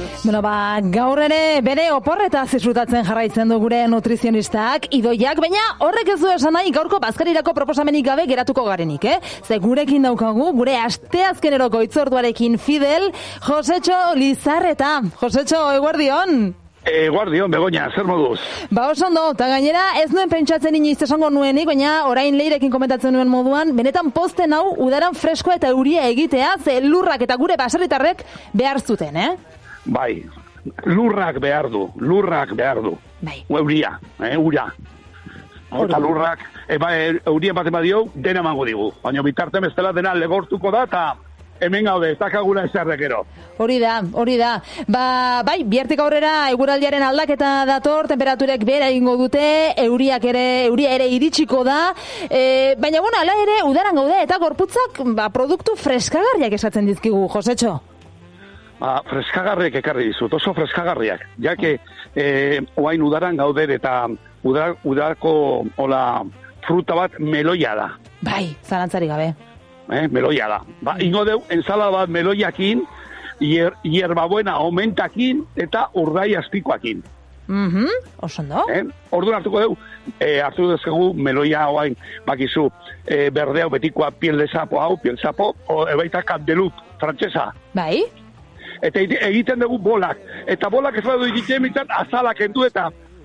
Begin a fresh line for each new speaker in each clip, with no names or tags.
Bueno, gaur ere bere oporretaz disfrutatzen jarraitzen du gure nutrizionistak, idoiak, baina horrek ez du esan nahi gaurko bazkarirako proposamenik gabe geratuko garenik, Ze gurekin daukagu, gure asteazkeneroko itzorduarekin Fidel, Josetxo Lizarreta. Josetxo, eguerdion.
Guardion, Begoña, zer moduz?
Oso ondo, eta gainera ez nuen pentsatzen inoiz esango nuenik, baina orain Leirekin komentatzen nuen moduan, benetan posten hau udaran freskoa eta euria egitea, ze lurrak eta gure baserritarrek behar zuten,
Bai, lurrak behar du.
Bai.
Euria, ura. Eta lurrak, eurien bat emadio, dena emango digu. Baina bitartem ez dela dena legortuko da, eta hemen gaude, ez dakagula ezerdekero.
Hori da. Bai, bihartik aurrera eguraldiaren aldaketa dator, temperaturek bera egingo dute, euria ere iritsiko da, baina bueno, ala ere udaran gaude, eta gorputzak produktu freskagarriak esatzen dizkigu, Josetxo.
Freskagarriak ekarri dizut, oso freskagarriak. Jake, oain udaran gaude eta udarako fruta bat meloia da.
Bai, zalantzari gabe.
Meloia da. Ingo deu, ensalada bat meloiakin, hierbabuena omentakin eta urdai azpikoakin.
Oso ondo.
Orduan hartuko deu, hartu dezkegu meloia oain, bakizu, berdea betikoa piel de sapo, baita kandeluk, frantsesa.
Bai.
Eta egiten dugu bolak. Eta bolak ez badu egiten mitzat azalak endu eta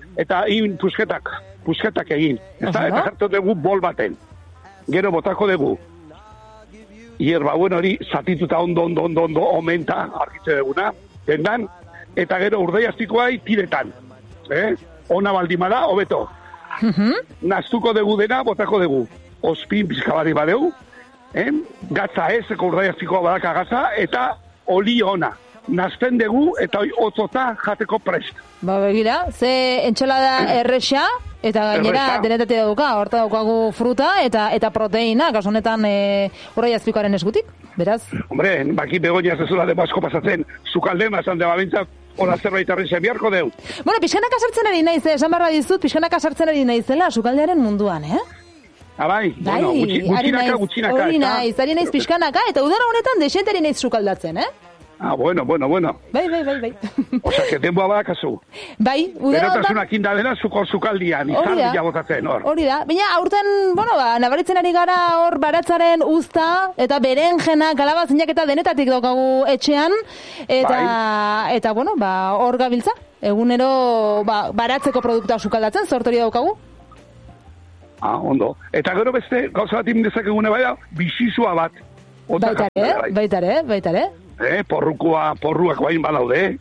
pusketak egin. Eta jartu dugu bol baten. Gero botako dugu. Hierbauen hori zatituta ondo omenta argitze duguna. Dendan. Eta gero urdaiaztikoai tiretan. Ona baldimada, hobeto. Naztuko dugu dena, botako dugu. Ospin pizkabari badeu. Gatza ezeko urdaiaztikoa badaka gatza. Eta oli ona. Nazten dugu eta otzota jateko prest.
Begira, ze entxelada erresa, eta gainera denetatea dauka, horta daukagu fruta eta proteina, kasu honetan urdaiazpikoaren eskutik, beraz?
Hombre, baki Begoña ez zula de asko pasatzen, zukalde mazan de babentzak, hona zerbait arresa biharko deu.
Bueno, pixkanaka sartzen ari naiz, esan barra dizut, pixkanaka sartzen ari naizela, sukaldearen munduan,
Bai, bueno, gutxinaka.
Hori naiz pixkanaka, eta udara honetan desentari naiz sukaldatzen,
Bueno.
Bai.
Osa, que denboa badakazu.
Bai, udara honetan.
Berotasunak indadena sukaldian, izan botatzen, hor.
Hori da, baina aurten, nabaritzen ari gara hor baratzaren uzta, eta berenjena, kalabazinak eta denetatik daukagu etxean, eta hor gabiltza, egunero baratzeko produktua sukaldatzen, sortori daukagu.
Ondo. Eta gero beste, gauza bat imdezak egune bizizua bat.
Baitare.
Porruak bain badaude,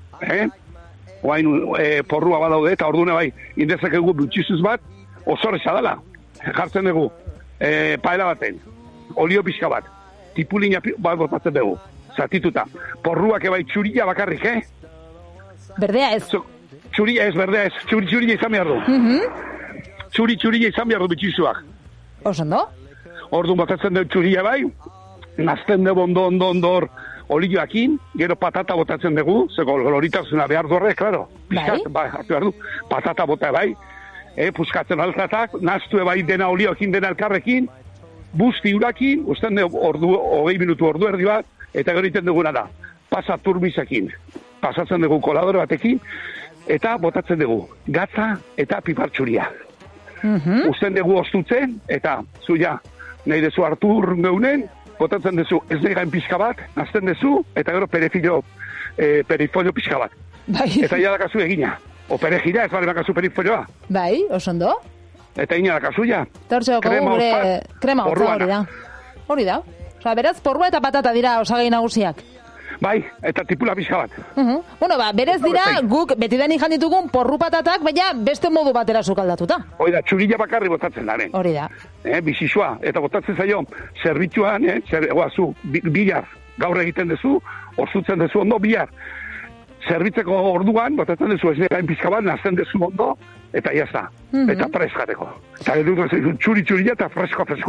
porrua badaude, eta ordune bai, indezak egu bitxizuz bat, oso reza dela. Jartzen dugu, paela baten, olio pixka bat, tipulina bat botatzen dugu, zatituta. Porruak ebai txurilla bakarrik,
Berdea ez.
Txurilla ez, berdea ez, txurilla izan behar du. Txurilla izan behar du bitxizuak.
Osondo?
Orduan botatzen dugu txurilla bai, nazten dugu ondo olioakin, gero patata botatzen dugu, zeko loritasuna behar dorre, klaro. Piskat, hartu behar du, patata bota bai, puskatzen altratak, naztu ebai dena olioakin dena elkarrekin, busti urakin, usten dugu 20 minutu ordu erdi bat, eta gero iten duguna da, pasa turbizakin, pasatzen dugu koladore batekin, eta botatzen dugu, gatza eta pipartxuria. Usten dugu ostutzen, eta zuia, nahi dezu hartu geunen, botatzen dezu ez negain pixka bat, nazten dezu, eta gero perifolio pixka bat.
Bai.
Eta ia dakazu egina. O perejila ez bale bakazu perifolioa.
Bai, osondo.
Eta ina dakazu ja.
Tortxo, gure krema hotza hori da. Osa, beraz, porrua eta patata dira osagai nagusiak.
Bai, eta tipula pixka bat.
Bueno, berez dira, guk betidanik janditugun porru patatak, baina beste modu batera sukaldatuta.
Hoi da, txurilla bakarri botatzen da,
Hori da.
Bizizua, eta botatzen zaio, zerbitzuan, bilar, gaur egiten dezu, orzutzen dezu ondo, bilar. Zerbitzeko orduan, botatzen dezu, ez negain pizka bat, nazten dezu ondo, eta jazta. Eta preskateko. Eta txurilla eta freskua.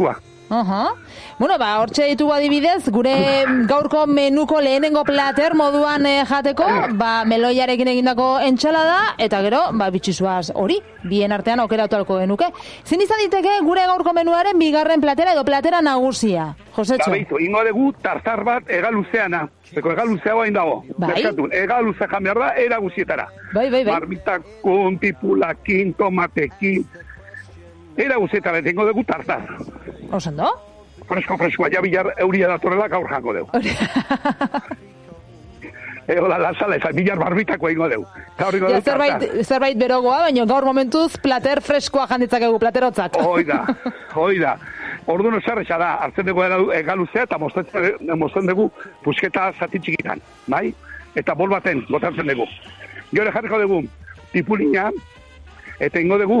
Bueno, hortxe ditugu adibidez, gure gaurko menuko lehenengo plater moduan jateko, meloiarekin egindako entxalada, eta gero, bitxizuaz hori, bien artean aukeratu alko genuke. Zin izan diteke gure gaurko menuaren bigarren platera edo platera nagusia, Josetxo?
Ingo dugu tartar bat egaluzeana. Eko egaluzea bain dago. Egaluzea jan behar da, eraguzietara.
Bai.
Marmitakun, tipulakin, tomatekin. Eraguzietara, tengo dugu tartar.
Osando?
Fresko, ja bilar euria datorrela gaur jango dugu. Egola, lanzala, ezan bilar barbitako ingo dugu.
Zerbait berogoa, baina gaur momentuz plater freskoa janditzakegu, platerotzak.
Hoi da. Orduan zerreza da, hartzen dugu egaluzea eta mozten dugu pusketa zati txikitan, bai? Eta bol baten, botatzen dugu. Gero jarriko dugu tipulina, eta ingo dugu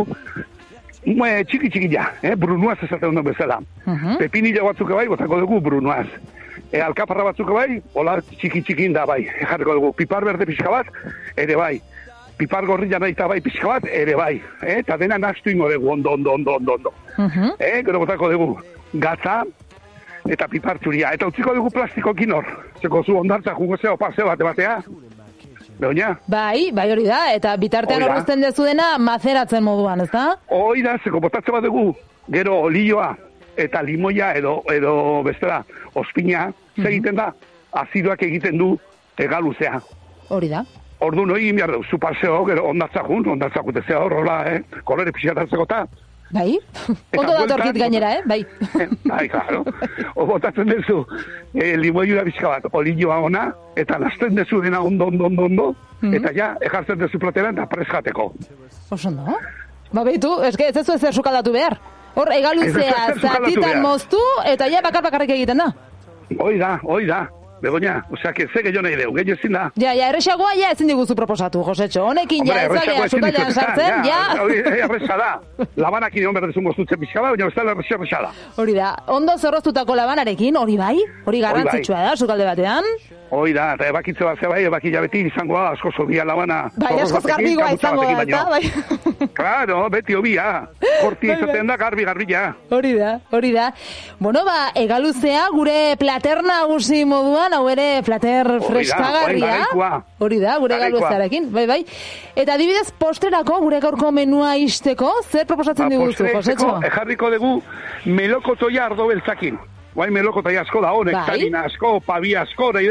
txiki-txikila, brunuaz esaten duen bezala. Pepinila batzuk bai, botako dugu brunuaz. Alkaparra batzuk bai, hola txiki-txikin da bai. Jarriko dugu pipar berde pixka bat, ere bai. Pipar gorrilla nahi bai pixka bat, ere bai. Eta dena nastu ingo dugu, ondo. Gero botako dugu gatza eta pipar txuria. Eta utziko dugu plastikokin hor. Zeko zu ondartza jungo zeo paseo batea. Beoina? Bai,
hori da. Eta bitartean horrezten dezu dena mazeratzen moduan, ez da?
Hoi da, zeko botatzen bat dugu. Gero olioa eta limoia edo bestela ospina, egiten da, azidoak egiten du egaluzea.
Hori da.
Orduan hori egin behar dugu, zu paseo, gero ondartza kutezea horrola, kolore pixatatzeko eta.
Bai, ondo datorkit gainera, bai.
Bai, claro. Botatzen dezu limoiura bizka bat, olioa ona, eta nazten dezu dena ondo, eta ja, ejartzen dezu plateran eta prez jateko.
Oso no? Beitu, ez ez ezer sukaldatu behar. Hor, egaluzea zatitan moztu, eta ja bakarrik egiten da.
Hoi da. Begoña, osea, que ze gehiago nahi deu, gehiago ezin da.
Ja, erresagoa ezin diguzu proposaatu, Josetxo. Honekin ezagea sukaldaan sartzen,
Erresa da. Labanakin egon berdezun moztutzen pixka da, baina bestela erresa da.
Hori da, ondo zorroztutako labanarekin, hori bai? Hori garrantzitsua da, sukalde batean?
Hoi da, eta ebakitze bat ze bai, ebakila beti izangoa, asko zobia labana.
Bai, asko garbigoa izango da, eta bai.
Claro, beti obia. Korti izaten da, garbia.
Hori da. Bueno, egaluzea gure plater nagusi moduan, hau ere plater freskagarria. Hori da, gure egaluzearekin, bai. Eta adibidez, posterako gure gaurko menua izteko, zer proposatzen diguzu, Josetxo?
Jarriko dugu melokotoia ardo beltzakin. Guain melokotoia asko da, nektarina asko, pabia asko, nahi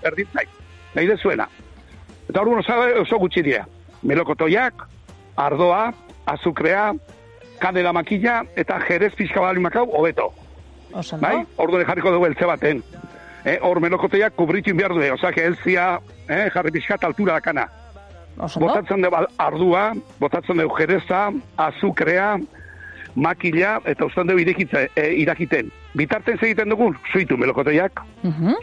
dezuena. Eta hor oso gutxi dira. Melokotoiak, ardoa, azukrea, kanela makilla, eta jerez pixka balimakau, hobeto. Bai? Orduan jarriko dugu eltze baten. Hor melokotoiak kubritin behar du, osea, elzia jarri pixkat altura dakana. Botatzen dugu ardua, botatzen dugu jereza, azukrea, makila, eta ustean dugu irakiten. Bitarten egiten dugun, suitu melokotoiak,